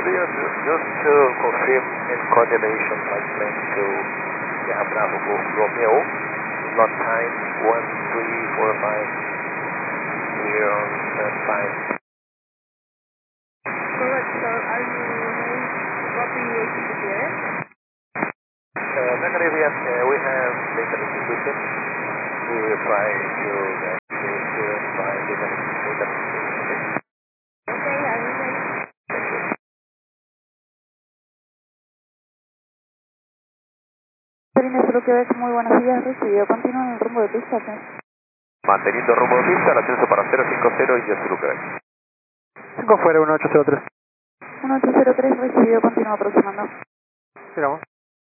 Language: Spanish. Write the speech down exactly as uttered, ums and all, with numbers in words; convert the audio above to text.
clear. Just to confirm in coordination, flight plan to Sierra Bravo Golf Romeo, slot time one three four five, clear on standby. Correct, sir. Are you ready to copy A T C G S? Uh, negative yet, uh, we have taken institution. We will try to get this clearance by taking taken institution. Okay, are you ready? Marines Zulu Quebec, muy buenos días, recibido. Continúa en el rumbo de pista. Manteniendo rumbo de pista, el ascenso para cero cinco cero y Zulu Quebec. cinco fuera, uno ocho cero tres. uno ocho cero tres, recibido, continúa aproximando. Sigamos.